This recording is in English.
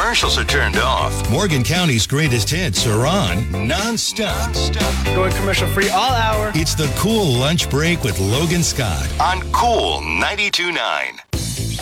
commercials are turned off. Morgan County's greatest hits are on non-stop. Going commercial free all hour. It's the Cool Lunch Break with Logan Scott on Cool 92.9.